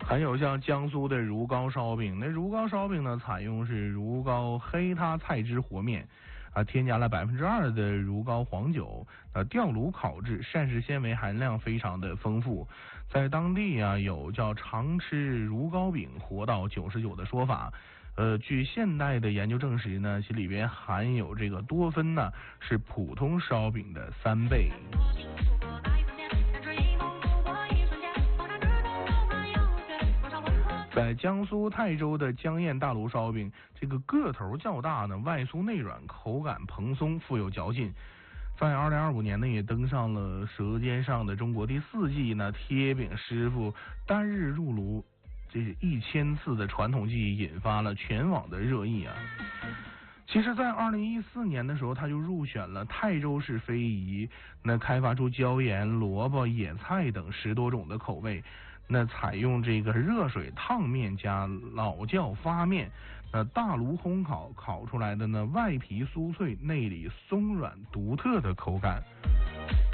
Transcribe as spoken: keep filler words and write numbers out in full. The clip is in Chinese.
还有像江苏的如皋烧饼，那如皋烧饼呢，采用是如皋黑塌菜汁和面，啊，添加了百分之二的如皋黄酒，呃，吊炉烤制，膳食纤维含量非常的丰富。在当地啊，有叫常吃如皋饼活到九十九的说法。呃，据现代的研究证实呢，其里边含有这个多酚呢，是普通烧饼的三倍。在江苏泰州的江堰大炉烧饼，这个个头较大呢，外酥内软，口感蓬松，富有嚼劲。在二零二五年呢，也登上了《舌尖上的中国》第四季呢，贴饼师傅单日入炉这一千次的传统技艺，引发了全网的热议啊。其实，在二零一四年的时候，他就入选了泰州市非遗，那开发出椒盐、萝卜、野菜等十多种的口味。那采用这个热水烫面加老窖发面，那大炉烘烤烤出来的呢，外皮酥脆，内里松软，独特的口感。